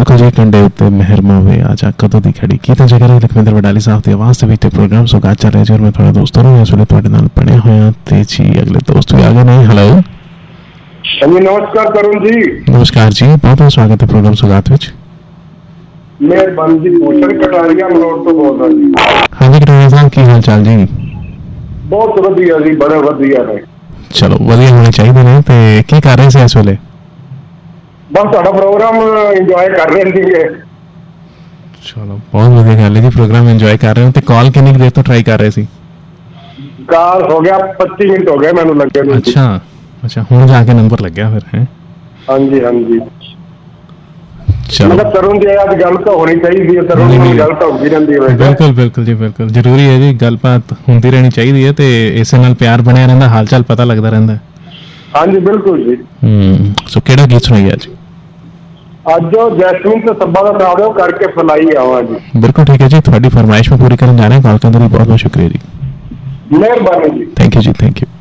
बिल्कुल जी कंडे उत्ते मेहर मावे आजा कदों दी खड़ी कीता जगह लखविंदर वडाली साहब दी आवाज़ ਦੇ ਵਿੱਚ प्रोग्राम सुगात चल रहा है और मैं थोड़ा दोस्तों ਨੂੰ ਇਸ ਵੇਲੇ ਤੁਹਾਡੇ ਨਾਲ ਪੜਿਆ ਹੋਇਆ ਤੇ ਜੀ ਅਗਲੇ ਦੋਸਤ ਵੀ ਆ ਗਏ ਨੇ। ਹੈਲੋ ਹਾਂਜੀ ਨਮਸਕਾਰ ਕਰੁਣ ਜੀ। ਨਮਸਕਾਰ ਜੀ, ਬਹੁਤ ਬਹੁਤ ਸਵਾਗਤ ਹੈ ਪ੍ਰੋਗਰਾਮ ਸੁਗਾਤ ਵਿੱਚ। ਮਿਹਰਬਾਨੀ ਜੀ, ਭੂਸ਼ਣ ਕਟਾਰੀਆ ਮਲੋਟ ਤੋਂ ਬੋਲਦਾ ਜੀ। ਹਾਂਜੀ ਕਟਾਰੀਆ ਸਾਹਿਬ, ਕੀ ਹਾਲ ਚਾਲ ਜੀ? ਬਹੁਤ ਵਧੀਆ ਜੀ, ਬੜੇ ਵਧੀਆ ਨੇ। ਚਲੋ ਵਧੀਆ ਹੋਣੇ ਚਾਹੀਦੇ ਨੇ। ਤੇ ਕੀ ਕਰ ਰਹੇ ਸੀ ਇਸ ਵੇਲੇ? ਬਸ ਤੁਹਾਡਾ ਪ੍ਰੋਗਰਾਮ ਇੰਜੋਏ ਕਰ ਰਹੇ ਸੀਗੇ। ਚਲੋ ਬਹੁਤ ਵਧੀਆ ਗੱਲ ਹੈ ਜੀ, ਪ੍ਰੋਗਰਾਮ ਇੰਜੋਏ ਕਰ ਰਹੇ ਹੋ। ਤੇ ਕਾਲ ਕਿੰਨੀ ਦੇਰ ਤੋਂ ਟਰਾਈ ਕਰ ਰਹੇ ਸੀ? ਕਾਲ ਹੋ ਗਿਆ 25 ਮਿੰਟ ਹੋ ਗਏ ਮੈਨੂੰ ਲੱਗੇ ਨੂੰ। ਅੱਛਾ ਅੱਛਾ, ਹੁਣ ਜਾ ਕੇ ਨੰਬਰ ਲੱਗਿਆ ਫਿਰ ਹੈ? ਹਾਂਜੀ ਹਾਂਜੀ। ਚਲੋ ਮਤਲਬ ਤਰੁਣ ਜੀ ਅੱਜ ਗੱਲ ਤਾਂ ਹੋਣੀ ਚਾਹੀਦੀ ਹੈ, ਤਰੁਣ ਦੀ ਗੱਲ ਤਾਂ ਹੁੰਦੀ ਰਹਿੰਦੀ ਹੈ। ਬਿਲਕੁਲ ਬਿਲਕੁਲ ਜੀ, ਬਿਲਕੁਲ ਜ਼ਰੂਰੀ ਹੈ ਜੀ, ਗੱਲਬਾਤ ਹੁੰਦੀ ਰਹਿਣੀ ਚਾਹੀਦੀ ਹੈ ਤੇ ਇਸੇ ਨਾਲ ਪਿਆਰ ਬਣਿਆ ਰਹਿੰਦਾ, ਹਾਲ ਚਾਲ ਪਤਾ ਲੱਗਦਾ ਰਹਿੰਦਾ। ਹਾਂਜੀ ਬਿਲਕੁਲ ਜੀ। ਸੋ ਕਿਹੜਾ ਗੀਤ ਸੁਣਾਈਏ ਅੱਜ? ਅੱਜ ਉਹ ਜੈਸਮੀਨ ਤੇ ਸੱਬਾ ਦਾ ਸੁਣਾ ਦਿਓ, ਕਰਕੇ ਫਲਾਈ ਆਵਾਂ ਜੀ। ਬਿਲਕੁਲ ਠੀਕ ਹੈ ਜੀ, ਤੁਹਾਡੀ ਫਰਮਾਇਸ਼ ਮੈਂ ਪੂਰੀ ਕਰਨ ਜਾ ਰਹੇ ਹਾਂ। ਕਾਲ ਕਰਨ ਲਈ ਬਹੁਤ ਬਹੁਤ ਸ਼ੁਕਰੀਆ ਜੀ। ਮਿਹਰਬਾਨੀ ਜੀ। ਥੈਂਕ ਯੂ ਜੀ, ਥੈਂਕ ਯੂ।